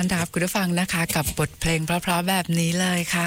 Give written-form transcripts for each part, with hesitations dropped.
อนรับคุณผู้ฟังนะคะกับบทเพลงเพราะๆแบบนี้เลยค่ะ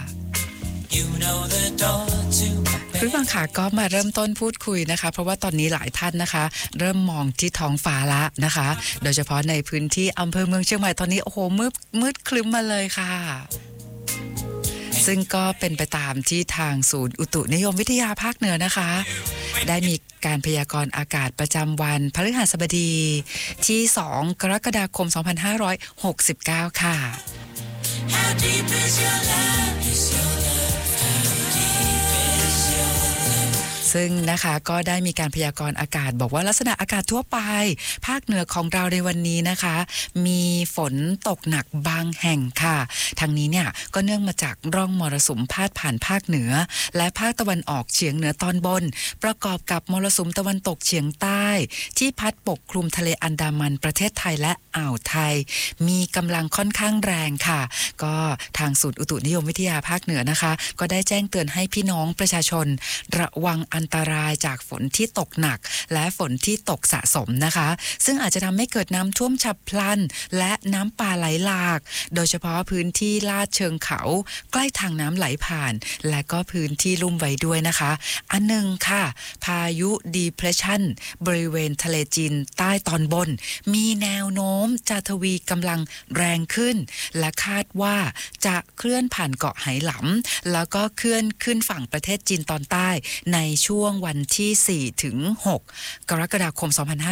คุณผู้ฟังค่ะก็มาเริ่มต้นพูดคุยนะคะเพราะว่าตอนนี้หลายท่านนะคะเริ่มมองที่ท้องฟ้าละนะคะโดยเฉพาะในพื้นที่อำเภอเมืองเชียงใหม่ตอนนี้โอ้โหมืดคลึ้มมาเลยค่ะซึ่งก็เป็นไปตามที่ทางศูนย์อุตุนิยมวิทยาภาคเหนือนะคะได้มีการพยากรณ์อากาศประจำวันพฤหัสบดีที่2กรกฎาคม2569ค่ะซึ่งนะคะก็ได้มีการพยากรณ์อากาศบอกว่าลักษณะอากาศทั่วไปภาคเหนือของเราในวันนี้นะคะมีฝนตกหนักบางแห่งค่ะทางนี้เนี่ยก็เนื่องมาจากร่องมรสุมพาดผ่านภาคเหนือและภาคตะวันออกเฉียงเหนือตอนบนประกอบกับมรสุมตะวันตกเฉียงใต้ที่พัดปกคลุมทะเลอันดามันประเทศไทยและอ่าวไทยมีกำลังค่อนข้างแรงค่ะก็ทางศูนย์อุตุนิยมวิทยาภาคเหนือนะคะก็ได้แจ้งเตือนให้พี่น้องประชาชนระวังอันตรายจากฝนที่ตกหนักและฝนที่ตกสะสมนะคะซึ่งอาจจะทำให้เกิดน้ำท่วมฉับพลันและน้ำป่าไหลหลากโดยเฉพาะพื้นที่ลาดเชิงเขาใกล้ทางน้ำไหลผ่านและก็พื้นที่ลุ่มไว้ด้วยนะคะอันหนึ่งค่ะพายุ Depression บริเวณทะเลจีนใต้ตอนบนมีแนวโน้มจะทวีกำลังแรงขึ้นและคาดว่าจะเคลื่อนผ่านเกาะไหหลำแล้วก็เคลื่อนขึ้นฝั่งประเทศจีนตอนใต้ในช่วงวันที่4ถึง6กรกฎาคม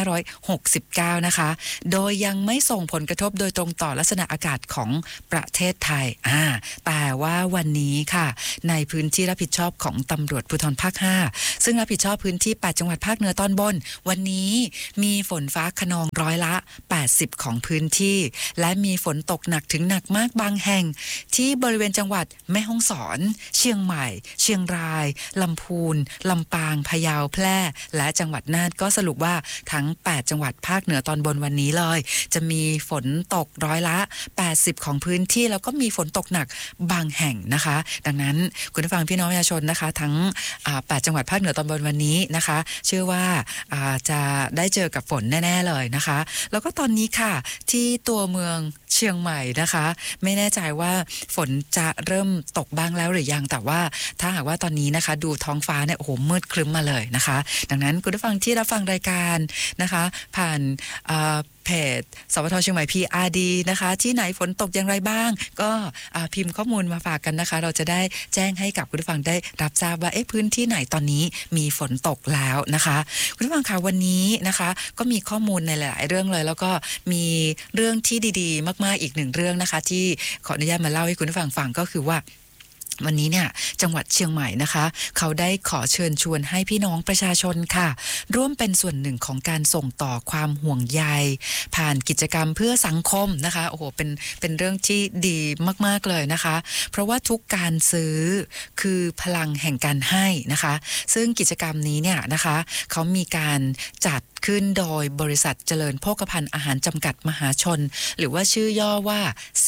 2569นะคะโดยยังไม่ส่งผลกระทบโดยตรงต่อลักษณะอากาศของประเทศไทยแต่ว่าวันนี้ค่ะในพื้นที่รับผิดชอบของตำรวจภูธรภาค5ซึ่งรับผิดชอบพื้นที่8จังหวัดภาคเหนือตอนบนวันนี้มีฝนฟ้าคะนองร้อยละ80ของพื้นที่และมีฝนตกหนักถึงหนักมากบางแห่งที่บริเวณจังหวัดแม่ฮ่องสอนเชียงใหม่เชียงรายลำพูนลำปางพะเยาแพร่และจังหวัดน่านก็สรุปว่าทั้ง8จังหวัดภาคเหนือตอนบนวันนี้เลยจะมีฝนตกร้อยละ80ของพื้นที่แล้วก็มีฝนตกหนักบางแห่งนะคะดังนั้นคุณผู้ฟังพี่น้องประชาชนนะคะทั้ง8จังหวัดภาคเหนือตอนบนวันนี้นะคะเชื่อว่าจะได้เจอกับฝนแน่ๆเลยนะคะแล้วก็ตอนนี้ค่ะที่ตัวเมืองเชียงใหม่นะคะไม่แน่ใจว่าฝนจะเริ่มตกบ้างแล้วหรือยังแต่ว่าถ้าหากว่าตอนนี้นะคะดูท้องฟ้าเนี่ยโอ้โหมืดครึ้มมาเลยนะคะดังนั้นคุณผู้ฟังที่รับฟังรายการนะคะผ่านเพจสวท.เชียงใหม่ PRD นะคะที่ไหนฝนตกอย่างไรบ้างก็พิมพ์ข้อมูลมาฝากกันนะคะเราจะได้แจ้งให้กับคุณผู้ฟังได้รับทราบว่าพื้นที่ไหนตอนนี้มีฝนตกแล้วนะคะคุณผู้ฟังคะวันนี้นะคะก็มีข้อมูลในหลายๆเรื่องเลยแล้วก็มีเรื่องที่ดีๆมากๆอีกหนึ่งเรื่องนะคะที่ขออนุญาตมาเล่าให้คุณผู้ฟังฟังก็คือว่าวันนี้เนี่ยจังหวัดเชียงใหม่นะคะเขาได้ขอเชิญชวนให้พี่น้องประชาชนค่ะร่วมเป็นส่วนหนึ่งของการส่งต่อความห่วงใยผ่านกิจกรรมเพื่อสังคมนะคะโอ้โหเป็นเรื่องที่ดีมากๆเลยนะคะเพราะว่าทุกการซื้อคือพลังแห่งการให้นะคะซึ่งกิจกรรมนี้เนี่ยนะคะเขามีการจัดขึ้นโดยบริษัทเจริญโภคภัณฑ์อาหารจำกัดมหาชนหรือว่าชื่อย่อว่า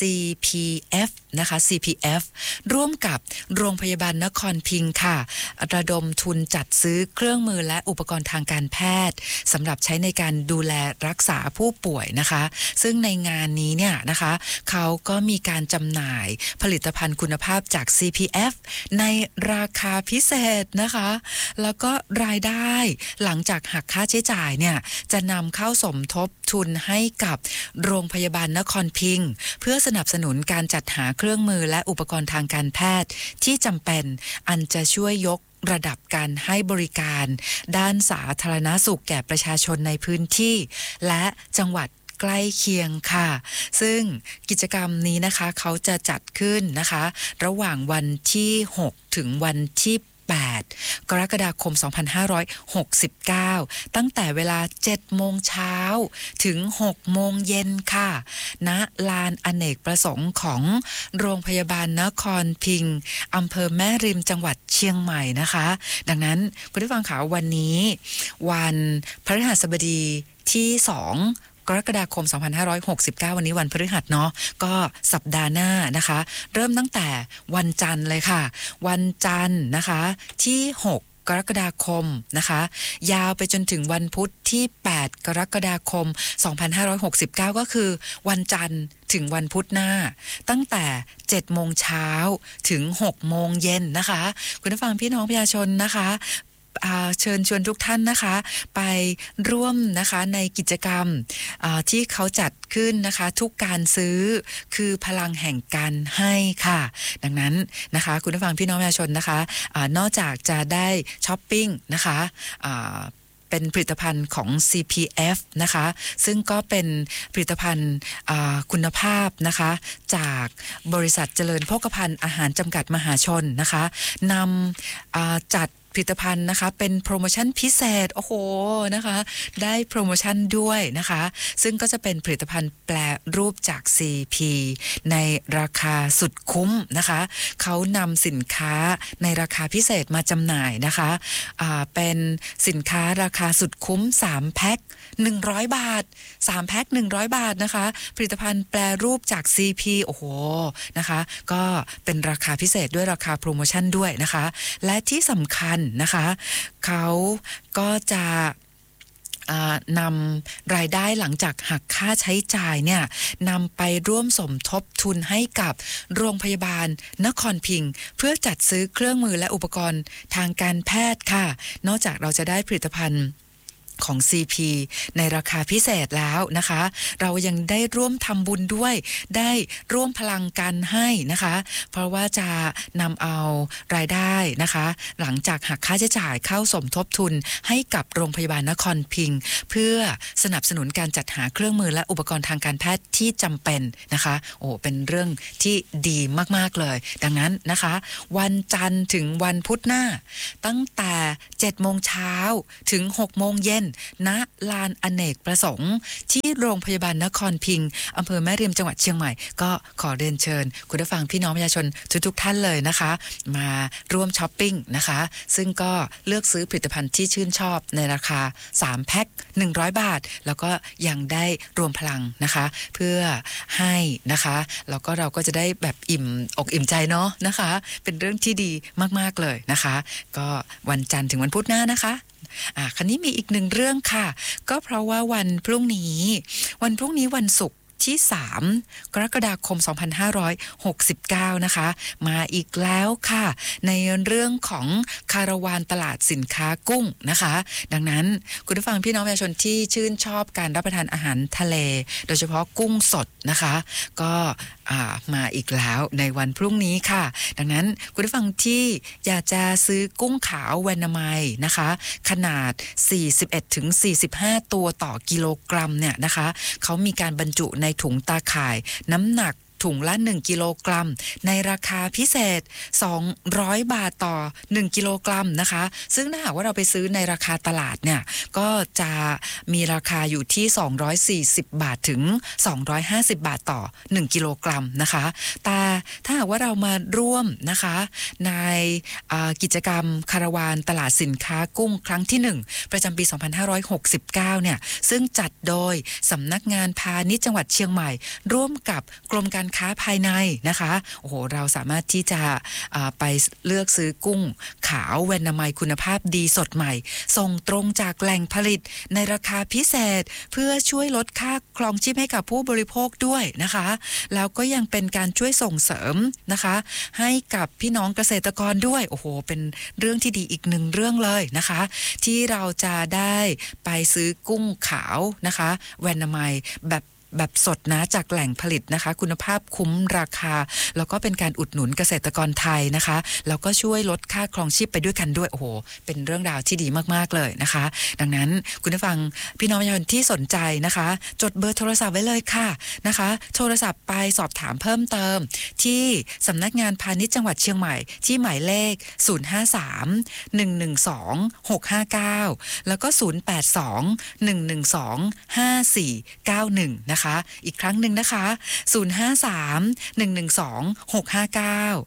CPF นะคะ CPF ร่วมกับโรงพยาบาลนครพิงค์ค่ะระดมทุนจัดซื้อเครื่องมือและอุปกรณ์ทางการแพทย์สำหรับใช้ในการดูแลรักษาผู้ป่วยนะคะซึ่งในงานนี้เนี่ยนะคะเขาก็มีการจำหน่ายผลิตภัณฑ์คุณภาพจาก CPF ในราคาพิเศษนะคะแล้วก็รายได้หลังจากหักค่าใช้จ่ายเนี่ยจะนำเข้าสมทบทุนให้กับโรงพยาบาลนครพิงค์เพื่อสนับสนุนการจัดหาเครื่องมือและอุปกรณ์ทางการแพทย์ที่จำเป็นอันจะช่วยยกระดับการให้บริการด้านสาธารณสุขแก่ประชาชนในพื้นที่และจังหวัดใกล้เคียงค่ะซึ่งกิจกรรมนี้นะคะเขาจะจัดขึ้นนะคะระหว่างวันที่6ถึงวันที่8กรกฎาคม2569ตั้งแต่เวลา 7 โมงเช้าถึง 6 โมงเย็นค่ะณลานอเนกประสงค์ของโรงพยาบาลนครพิงค์อำเภอแม่ริมจังหวัดเชียงใหม่นะคะดังนั้นคุณผู้ฟังคะวันนี้วันพฤหัสบดีที่2กรกฎาคม2569วันนี้วันพฤหัสเนาะก็สัปดาห์หน้านะคะเริ่มตั้งแต่วันจันทร์เลยค่ะวันจันทร์นะคะที่6 กรกฎาคมนะคะยาวไปจนถึงวันพุธที่8กรกฎาคม2569ก็คือวันจันทร์ถึงวันพุธหน้าตั้งแต่7โมงเช้าถึง6โมงเย็นนะคะคุณผู้ฟังพี่น้องประชาชนนะคะเชิญชวนทุกท่านนะคะไปร่วมนะคะในกิจกรรมที่เขาจัดขึ้นนะคะทุกการซื้อคือพลังแห่งการให้ค่ะดังนั้นนะคะคุณผู้ฟังพี่น้องประชาชนนะคะนอกจากจะได้ช้อปปิ้งนะคะเป็นผลิตภัณฑ์ของ CPF นะคะซึ่งก็เป็นผลิตภัณฑ์คุณภาพนะคะจากบริษัทเจริญโภคภัณฑ์อาหารจำกัดมหาชนนะคะนำจัดผลิตภัณฑ์นะคะเป็นโปรโมชั่นพิเศษโอ้โหนะคะได้โปรโมชั่นด้วยนะคะซึ่งก็จะเป็นผลิตภัณฑ์แปรรูปจาก CP ในราคาสุดคุ้มนะคะเขานำสินค้าในราคาพิเศษมาจำหน่ายนะคะเป็นสินค้าราคาสุดคุ้ม3แพ็ค100บาท3แพ็ค100บาทนะคะผลิตภัณฑ์แปรรูปจาก CP โอ้โหนะคะก็เป็นราคาพิเศษด้วยราคาโปรโมชั่นด้วยนะคะและที่สำคัญนะคะเขาก็จะนำรายได้หลังจากหักค่าใช้จ่ายเนี่ยนำไปร่วมสมทบทุนให้กับโรงพยาบาลนครพิงค์เพื่อจัดซื้อเครื่องมือและอุปกรณ์ทางการแพทย์ค่ะนอกจากเราจะได้ผลิตภัณฑ์ของ CP ในราคาพิเศษแล้วนะคะเรายังได้ร่วมทำบุญด้วยได้ร่วมพลังกันให้นะคะเพราะว่าจะนำเอารายได้นะคะหลังจากหักค่าใช้จ่ายเข้าสมทบทุนให้กับโรงพยาบาลนครพิงค์เพื่อสนับสนุนการจัดหาเครื่องมือและอุปกรณ์ทางการแพทย์ที่จำเป็นนะคะโอ้เป็นเรื่องที่ดีมากๆเลยดังนั้นนะคะวันจันทร์ถึงวันพุธหน้าตั้งแต่7โมงเช้าถึง6โมงเย็นณลานอเนกประสงค์ที่โรงพยาบาลนครพิงค์อำเภอแม่ริมจังหวัดเชียงใหม่ก็ขอเรียนเชิญคุณผู้ฟังพี่น้องประชาชนทุกท่านเลยนะคะมาร่วมช้อปปิ้งนะคะซึ่งก็เลือกซื้อผลิตภัณฑ์ที่ชื่นชอบในราคา3แพ็ค100บาทแล้วก็ยังได้รวมพลังนะคะเพื่อให้นะคะแล้วก็เราก็จะได้แบบอิ่มอกอิ่มใจเนาะนะคะเป็นเรื่องที่ดีมากๆเลยนะคะก็วันจันทร์ถึงวันพุธหน้านะคะคราวนี้มีอีกหนึ่งเรื่องค่ะก็เพราะว่าวันพรุ่งนี้วันศุกร์ที่3กรกฎาคม2569นะคะมาอีกแล้วค่ะในเรื่องของคาราวานตลาดสินค้ากุ้งนะคะดังนั้นคุณผู้ฟังพี่น้องประชาชนที่ชื่นชอบการรับประทานอาหารทะเลโดยเฉพาะกุ้งสดนะคะก็มาอีกแล้วในวันพรุ่งนี้ค่ะดังนั้นคุณผู้ฟังที่อยากจะซื้อกุ้งขาวแวนามัยนะคะขนาด 41-45 ตัวต่อกิโลกรัมเนี่ยนะคะเขามีการบรรจุในถุงตาข่ายน้ำหนักถุงละ1กิโลกรัมในราคาพิเศษ200บาทต่อ1กิโลกรัมนะคะซึ่งถ้าหากว่าเราไปซื้อในราคาตลาดเนี่ยก็จะมีราคาอยู่ที่240บาทถึง250บาทต่อ1กิโลกรัมนะคะแต่ถ้าหากว่าเรามาร่วมนะคะในกิจกรรมคาราวานตลาดสินค้ากุ้งครั้งที่1ประจำปี2569เนี่ยซึ่งจัดโดยสำนักงานพาณิชย์จังหวัดเชียงใหม่ร่วมกับกรมการค้าภายในนะคะโอ้โหเราสามารถที่จะไปเลือกซื้อกุ้งขาวแวนามัยคุณภาพดีสดใหม่ส่งตรงจากแหล่งผลิตในราคาพิเศษเพื่อช่วยลดค่าครองชีพให้กับผู้บริโภคด้วยนะคะแล้วก็ยังเป็นการช่วยส่งเสริมนะคะให้กับพี่น้องเกษตรกรด้วยโอ้โหเป็นเรื่องที่ดีอีกหนึ่งเรื่องเลยนะคะที่เราจะได้ไปซื้อกุ้งขาวนะคะแวนามัยแบบสดนะจากแหล่งผลิตนะคะคุณภาพคุ้มราคาแล้วก็เป็นการอุดหนุนเกษตรกรไทยนะคะแล้วก็ช่วยลดค่าครองชีพไปด้วยกันด้วยโอ้โหเป็นเรื่องราวที่ดีมากๆเลยนะคะดังนั้นคุณผู้ฟังพี่น้องประชาชนที่สนใจนะคะจดเบอร์โทรศัพท์ไว้เลยค่ะนะคะโทรศัพท์ไปสอบถามเพิ่มเติมที่สำนักงานพาณิชย์จังหวัดเชียงใหม่ที่หมายเลข053-112-659แล้วก็082-112-5491นะคะนะคะอีกครั้งหนึ่งนะคะ053-112-659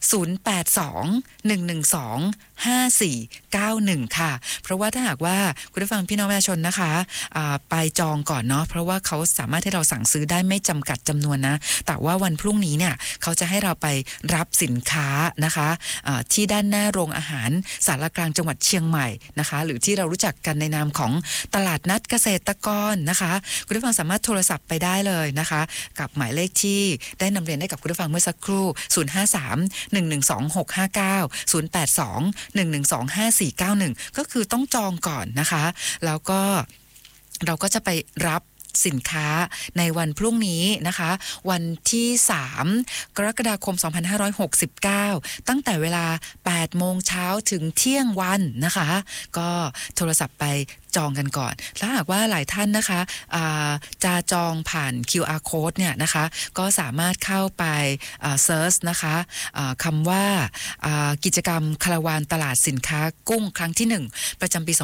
082-112-5491ค่ะเพราะว่าถ้าหากว่าคุณผู้ฟังพี่น้องประชาชนนะคะไปจองก่อนเนาะเพราะว่าเขาสามารถให้เราสั่งซื้อได้ไม่จำกัดจำนวนนะแต่ว่าวันพรุ่งนี้เนี่ยเขาจะให้เราไปรับสินค้านะคะที่ด้านหน้าโรงอาหารสารกลางจังหวัดเชียงใหม่นะคะหรือที่เรารู้จักกันในนามของตลาดนัดเกษตรกรนะคะคุณผู้ฟังสามารถโทรศัพท์ไปได้เลยนะคะกับหมายเลขที่ได้นำเรียนให้กับคุณผู้ฟังเมื่อสักครู่053-112-659 082-112-5491ก็คือต้องจองก่อนนะคะแล้วก็เราก็จะไปรับสินค้าในวันพรุ่งนี้นะคะวันที่3กรกฎาคม2569ตั้งแต่เวลา 8 โมงเช้าถึงเที่ยงวันนะคะก็โทรศัพท์ไปจองกันก่อนถ้าหากว่าหลายท่านนะคะจะจองผ่าน QR code เนี่ยนะคะก็สามารถเข้าไปเซิร์ชนะคะคำว่ากิจกรรมคาราวานตลาดสินค้ากุ้งครั้งที่1ประจำปี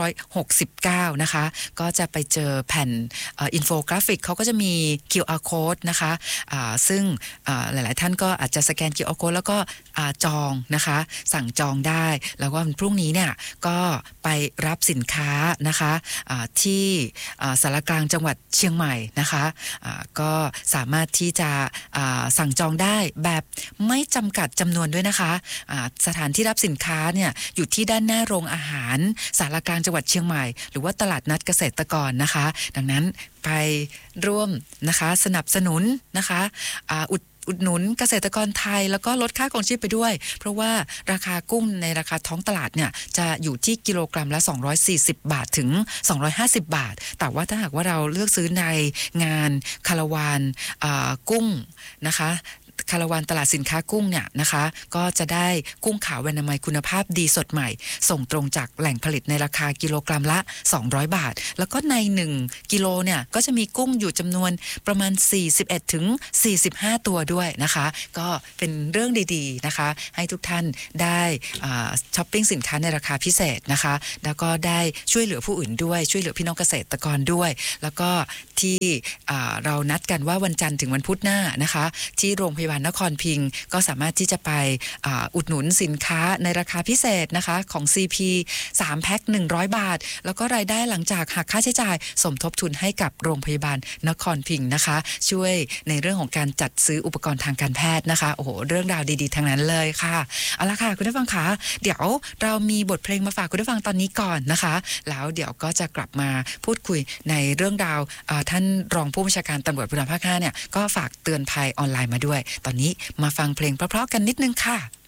2569นะคะก็จะไปเจอแผ่นอินโฟกราฟิกเขาก็จะมี QR code นะคะซึ่งหลายๆท่านก็อาจจะสแกน QR code แล้วก็จองนะคะสั่งจองได้แล้วก็วันพรุ่งนี้เนี่ยก็ไปรับสินค้านะคะที่สารกลางจังหวัดเชียงใหม่นะคะก็สามารถที่จะสั่งจองได้แบบไม่จำกัดจำนวนด้วยนะคะสถานที่รับสินค้าเนี่ยอยู่ที่ด้านหน้าโรงอาหารสารกลางจังหวัดเชียงใหม่หรือว่าตลาดนัดเกษตรกรนะคะดังนั้นไปร่วมนะคะสนับสนุนนะคะอุดหนุนเกษตรกรไทยแล้วก็ลดค่าครองชีพไปด้วยเพราะว่าราคากุ้งในราคาท้องตลาดเนี่ยจะอยู่ที่กิโลกรัมละ240 บาทถึง250 บาทแต่ว่าถ้าหากว่าเราเลือกซื้อในงานคาราวานกุ้งนะคะคาราวานตลาดสินค้ากุ้งเนี่ยนะคะก็จะได้กุ้งขาวอนามัยคุณภาพดีสดใหม่ส่งตรงจากแหล่งผลิตในราคากิโลกรัมละ200 บาทแล้วก็ใน1กิโลเนี่ยก็จะมีกุ้งอยู่จำนวนประมาณ41ถึง45ตัวด้วยนะคะก็เป็นเรื่องดีๆนะคะให้ทุกท่านได้ช้อปปิ้งสินค้าในราคาพิเศษนะคะแล้วก็ได้ช่วยเหลือผู้อื่นด้วยช่วยเหลือพี่น้องเกษตรกรด้วยแล้วก็ที่เรานัดกันว่าวันจันทร์ถึงวันพุธหน้านะคะที่โรงพยาบาลนครพิงค์ก็สามารถที่จะไปอุดหนุนสินค้าในราคาพิเศษนะคะของ CP 3 แพ็ค100 บาทแล้วก็รายได้หลังจากหักค่าใช้จ่ายสมทบทุนให้กับโรงพยาบาลนครพิงค์นะคะช่วยในเรื่องของการจัดซื้ออุปกรณ์ทางการแพทย์นะคะโอ้โหเรื่องราวดีๆทั้งนั้นเลยค่ะเอาละค่ะคุณผู้ฟังคะเดี๋ยวเรามีบทเพลงมาฝากคุณผู้ฟังตอนนี้ก่อนนะคะแล้วเดี๋ยวก็จะกลับมาพูดคุยในเรื่องราวท่านรองผู้บัญชาการตำรวจภูธรภาค 5เนี่ยก็ฝากเตือนภัยออนไลน์มาด้วยตอนนี้มาฟังเพลงเพราะๆกันนิดนึงค่ะ